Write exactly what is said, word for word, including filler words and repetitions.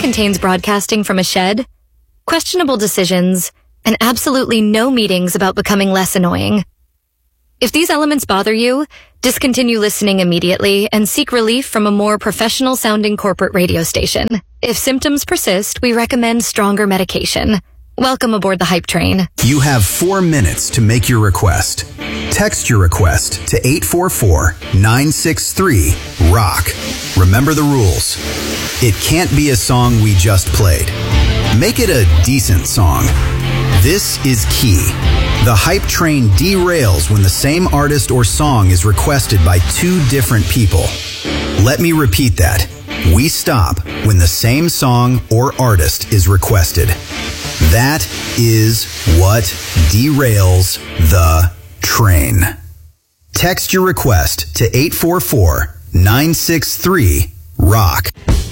contains broadcasting from a shed, questionable decisions, and absolutely no meetings about becoming less annoying. If these elements bother you, discontinue listening immediately and seek relief from a more professional-sounding corporate radio station. If symptoms persist, we recommend stronger medication. Welcome aboard the Hype Train. You have four minutes to make your request. Text your request to eight four four, nine six three, ROCK. Remember the rules. It can't be a song we just played. Make it a decent song. This is key. The Hype Train derails when the same artist or song is requested by two different people. Let me repeat that. We stop when the same song or artist is requested. That is what derails the train. Text your request to eight four four, nine six three, ROCK.